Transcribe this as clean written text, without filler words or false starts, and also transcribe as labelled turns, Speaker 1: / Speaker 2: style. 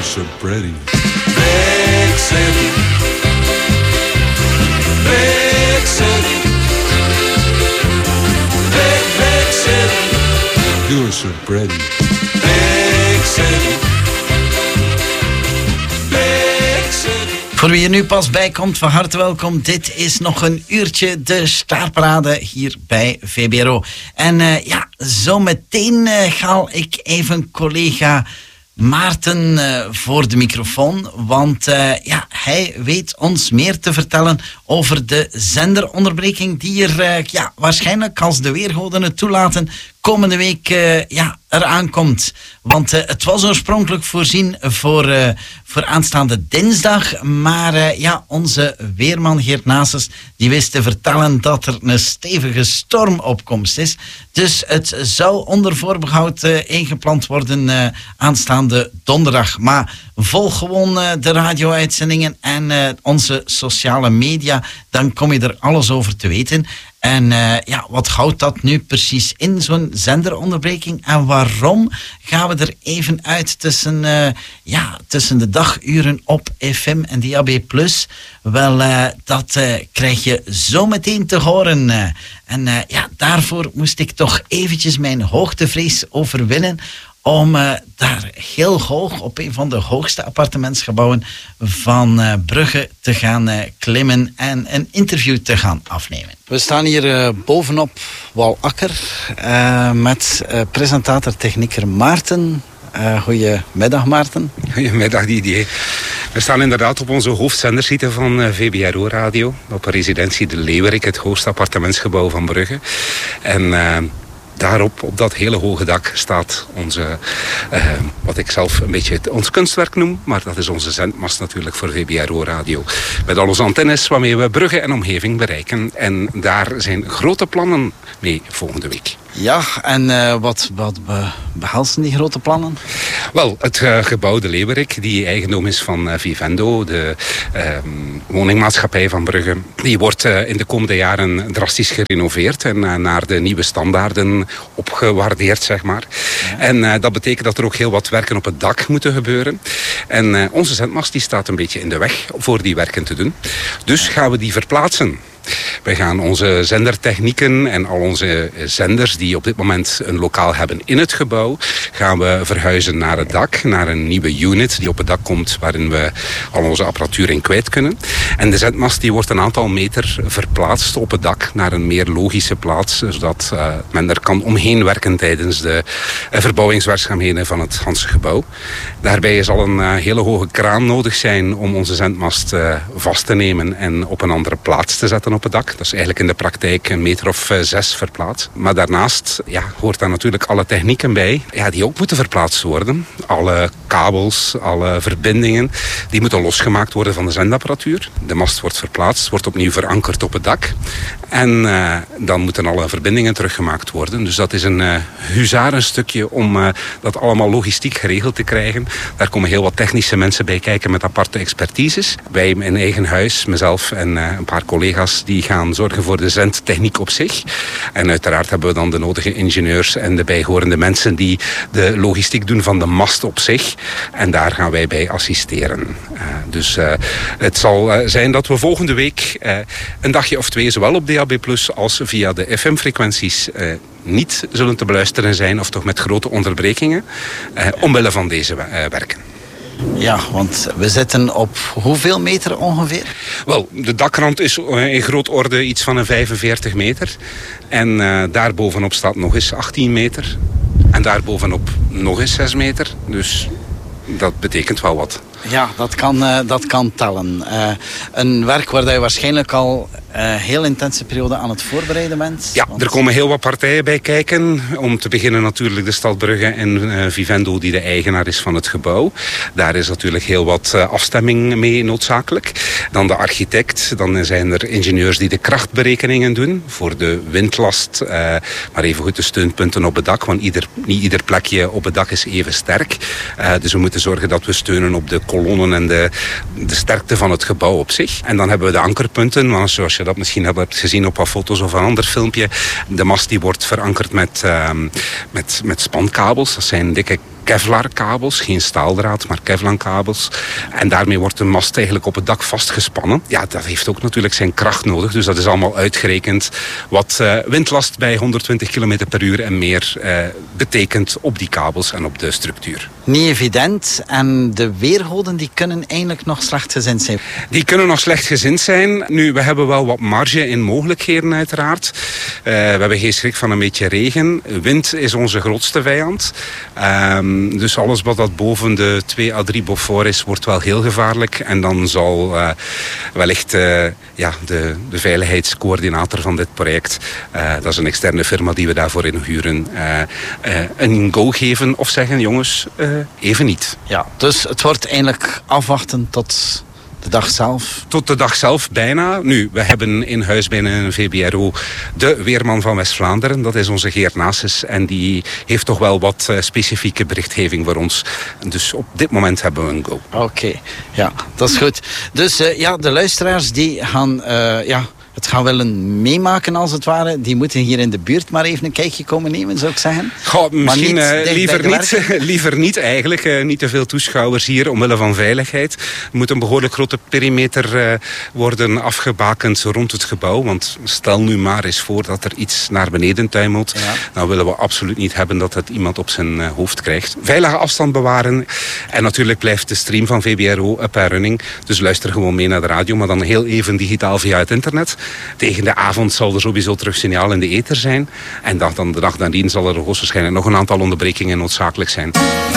Speaker 1: so pretty.
Speaker 2: Big city. Big city. Big city.
Speaker 1: You're so pretty.
Speaker 2: Big city. Big city.
Speaker 3: Voor wie er nu pas bij komt, van harte welkom. Dit is nog een uurtje de Staarparade hier bij VBRO. En zometeen haal ik even collega Maarten voor de microfoon. Want hij weet ons meer te vertellen over de zenderonderbreking die er waarschijnlijk, als de weergoden het toelaten, komende week eraan komt. Want het was oorspronkelijk voorzien voor aanstaande dinsdag. Maar onze weerman Geert Nases die wist te vertellen dat er een stevige stormopkomst is. Dus het zou onder voorbehoud ingepland worden aanstaande donderdag. Maar volg gewoon de radio-uitzendingen en onze sociale media. Dan kom je er alles over te weten. En wat houdt dat nu precies in, zo'n zenderonderbreking? En waarom gaan we er even uit tussen de daguren op FM en DAB+? Wel, dat krijg je zo meteen te horen. Daarvoor moest ik toch eventjes mijn hoogtevrees overwinnen om daar heel hoog op een van de hoogste appartementsgebouwen van Brugge te gaan klimmen en een interview te gaan afnemen. We staan hier bovenop Walakker met presentator-technieker Maarten. Goedemiddag Maarten.
Speaker 4: Goedemiddag Didier. We staan inderdaad op onze hoofdzendersite van VBRO Radio. Op residentie De Leeuwerik, het hoogste appartementsgebouw van Brugge. En daarop, op dat hele hoge dak, staat onze, wat ik zelf een beetje ons kunstwerk noem, maar dat is onze zendmast natuurlijk voor VBRO Radio. Met al onze antennes waarmee we Brugge en omgeving bereiken. En daar zijn grote plannen mee volgende week.
Speaker 3: Ja, en wat behelzen die grote plannen?
Speaker 4: Wel, het gebouw De Leeuwerik, die eigendom is van Vivendo, de woningmaatschappij van Brugge, die wordt in de komende jaren drastisch gerenoveerd en naar de nieuwe standaarden opgewaardeerd, zeg maar. Ja. En dat betekent dat er ook heel wat werken op het dak moeten gebeuren. En onze zendmast die staat een beetje in de weg voor die werken te doen. Dus gaan we die verplaatsen. Wij gaan onze zendertechnieken en al onze zenders die op dit moment een lokaal hebben in het gebouw, gaan we verhuizen naar het dak, naar een nieuwe unit die op het dak komt waarin we al onze apparatuur in kwijt kunnen. En de zendmast die wordt een aantal meter verplaatst op het dak naar een meer logische plaats, zodat men er kan omheen werken tijdens de verbouwingswerkzaamheden van het ganse gebouw. Daarbij zal een hele hoge kraan nodig zijn om onze zendmast vast te nemen en op een andere plaats te zetten op het dak. Dat is eigenlijk in de praktijk een meter of 6 verplaatst. Maar daarnaast hoort daar natuurlijk alle technieken bij, die ook moeten verplaatst worden. Alle kabels, alle verbindingen, die moeten losgemaakt worden van de zendapparatuur. De mast wordt verplaatst, wordt opnieuw verankerd op het dak. En dan moeten alle verbindingen teruggemaakt worden. Dus dat is een huzarenstukje om dat allemaal logistiek geregeld te krijgen. Daar komen heel wat technische mensen bij kijken met aparte expertises. Wij in eigen huis, mezelf en een paar collega's, die gaan zorgen voor de zendtechniek op zich. En uiteraard hebben we dan de nodige ingenieurs en de bijhorende mensen die de logistiek doen van de mast op zich. En daar gaan wij bij assisteren. Dus het zal zijn dat we volgende week een dagje of 2 zowel op DAB+ als via de FM-frequenties niet zullen te beluisteren zijn, of toch met grote onderbrekingen, omwille van deze werken.
Speaker 3: Ja, want we zitten op hoeveel meter ongeveer?
Speaker 4: Wel, de dakrand is in groot orde iets van een 45 meter. En daarbovenop staat nog eens 18 meter. En daarbovenop nog eens 6 meter. Dus dat betekent wel wat.
Speaker 3: Ja, dat kan tellen. Een werk waar je waarschijnlijk al heel intense periode aan het voorbereiden bent.
Speaker 4: Ja, er komen heel wat partijen bij kijken. Om te beginnen natuurlijk de stad Brugge en Vivendo, die de eigenaar is van het gebouw. Daar is natuurlijk heel wat afstemming mee noodzakelijk. Dan de architect, dan zijn er ingenieurs die de krachtberekeningen doen voor de windlast, maar evengoed de steunpunten op het dak, want niet ieder plekje op het dak is even sterk. Dus we moeten zorgen dat we steunen op de kolonnen en de sterkte van het gebouw op zich. En dan hebben we de ankerpunten, want zoals je dat misschien hebt gezien op wat foto's of een ander filmpje, de mast die wordt verankerd met spankabels. Dat zijn dikke Kevlar-kabels, geen staaldraad, maar Kevlar-kabels. En daarmee wordt de mast eigenlijk op het dak vastgespannen. Ja, dat heeft ook natuurlijk zijn kracht nodig. Dus dat is allemaal uitgerekend wat windlast bij 120 km per uur en meer betekent op die kabels en op de structuur.
Speaker 3: Niet evident. En de weergoden die kunnen eigenlijk nog slechtgezind zijn.
Speaker 4: Die kunnen nog slechtgezind zijn. Nu, we hebben wel wat marge in mogelijkheden uiteraard. We hebben geen schrik van een beetje regen. Wind is onze grootste vijand. Dus alles wat dat boven de 2 à 3 Beaufort is, wordt wel heel gevaarlijk. En dan zal wellicht de veiligheidscoördinator van dit project, dat is een externe firma die we daarvoor inhuren, een go geven of zeggen, jongens, even niet.
Speaker 3: Ja, dus het wordt eigenlijk afwachten tot de dag zelf?
Speaker 4: Tot de dag zelf bijna. Nu, we hebben in huis binnen een VBRO de weerman van West-Vlaanderen. Dat is onze Geert Nases. En die heeft toch wel wat specifieke berichtgeving voor ons. Dus op dit moment hebben we een go.
Speaker 3: Oké, ja, dat is goed. Dus de luisteraars die gaan... het gaan willen meemaken als het ware. Die moeten hier in de buurt maar even een kijkje komen nemen, zou ik zeggen.
Speaker 4: Goh, misschien liever niet eigenlijk. Niet te veel toeschouwers hier omwille van veiligheid. Er moet een behoorlijk grote perimeter worden afgebakend rond het gebouw. Want stel nu maar eens voor dat er iets naar beneden tuimelt. Ja. Dan willen we absoluut niet hebben dat het iemand op zijn hoofd krijgt. Veilige afstand bewaren. En natuurlijk blijft de stream van VBRO up en running. Dus luister gewoon mee naar de radio, maar dan heel even digitaal via het internet. Tegen de avond zal er sowieso terug signaal in de ether zijn. En dan de dag nadien zal er hoogstwaarschijnlijk nog een aantal onderbrekingen noodzakelijk zijn.